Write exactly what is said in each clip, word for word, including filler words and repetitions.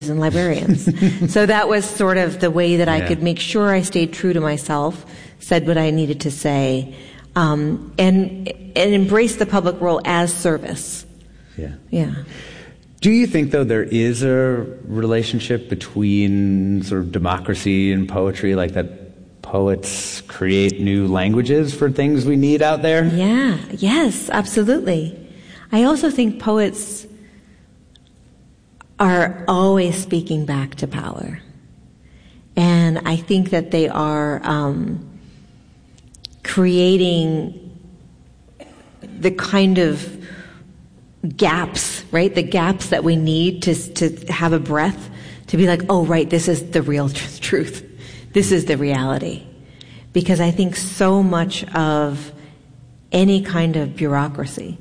and librarians. So that was sort of the way that I Yeah. could make sure I stayed true to myself, said what I needed to say, um, and and embrace the public role as service. Yeah. Yeah. Do you think, though, there is a relationship between sort of democracy and poetry, like that poets create new languages for things we need out there? Yeah. Yes, absolutely. I also think poets are always speaking back to power. And I think that they are um, creating the kind of gaps, right? The gaps that we need to to have a breath, to be like, oh, right, this is the real tr- truth. This is the reality. Because I think so much of any kind of bureaucracy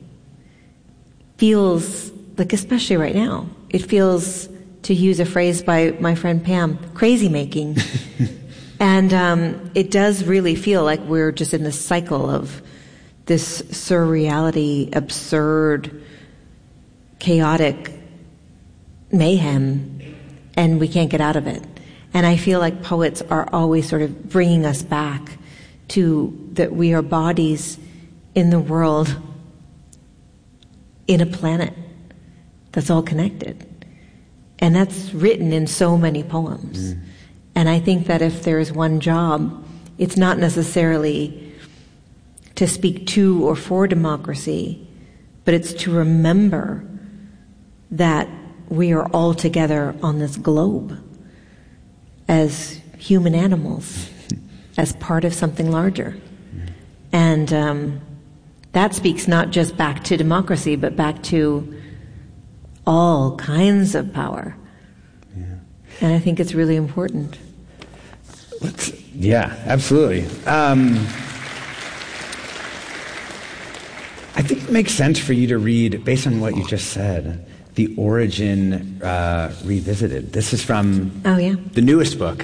feels like, especially right now, it feels, to use a phrase by my friend Pam, crazy making. And um, it does really feel like we're just in this cycle of this surreality, absurd, chaotic mayhem, and we can't get out of it. And I feel like poets are always sort of bringing us back to that we are bodies in the world, in a planet that's all connected. And that's written in so many poems. Mm. And I think that if there's one job, it's not necessarily to speak to or for democracy, but it's to remember that we are all together on this globe as human animals, as part of something larger. And um, that speaks not just back to democracy, but back to all kinds of power. Yeah. And I think it's really important. Let's, yeah, absolutely. Um, I think it makes sense for you to read, based on what you just said, The Origin uh, Revisited. This is from oh, yeah. the newest book.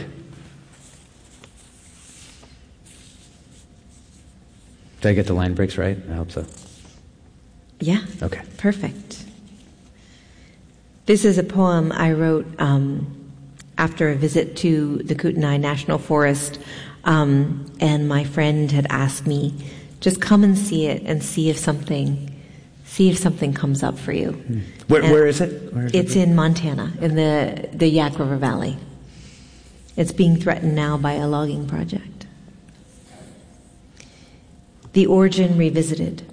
Did I get the line breaks right? I hope so. Yeah. Okay. Perfect. This is a poem I wrote um, after a visit to the Kootenai National Forest, um, and my friend had asked me, just come and see it and see if something, see if something comes up for you. Hmm. Where, where is it? Where is it's it? in Montana, in the the Yak River Valley. It's being threatened now by a logging project. The Origin Revisited.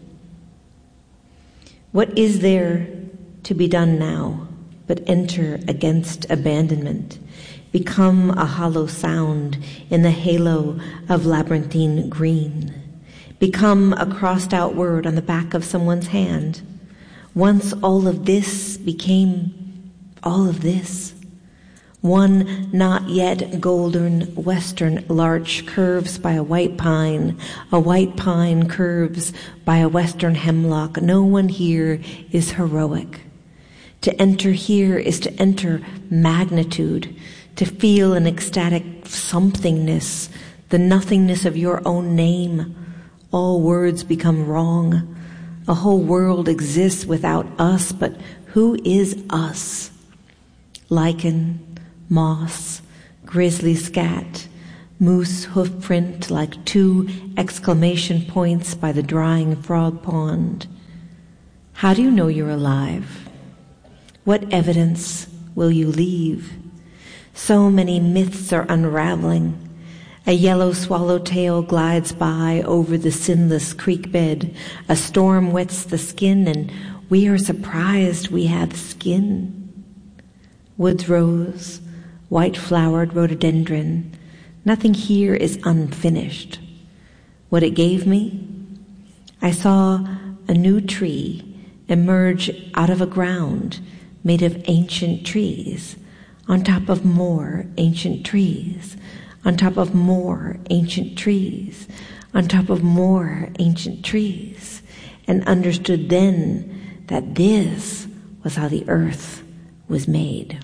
What is there to be done now but enter against abandonment, become a hollow sound in the halo of labyrinthine green, become a crossed out word on the back of someone's hand? Once all of this became all of this. One not yet golden western larch curves by a white pine. A white pine curves by a western hemlock. No one here is heroic. To enter here is to enter magnitude, to feel an ecstatic somethingness, the nothingness of your own name. All words become wrong. A whole world exists without us, but who is us? Lichen, moss, grizzly scat, moose hoof print like two exclamation points by the drying frog pond. How do you know you're alive? What evidence will you leave? So many myths are unraveling. A yellow swallowtail glides by over the sinless creek bed. A storm wets the skin, and we are surprised we have skin. Woods rose, white-flowered rhododendron. Nothing here is unfinished. What it gave me? I saw a new tree emerge out of a ground made of ancient trees, on top of more ancient trees, on top of more ancient trees, on top of more ancient trees, and understood then that this was how the earth was made.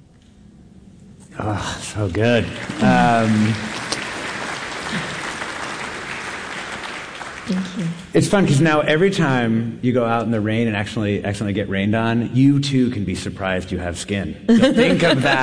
Oh, so good. Um, Thank you. It's fun because now every time you go out in the rain and actually accidentally get rained on, you too can be surprised you have skin. You'll think of that.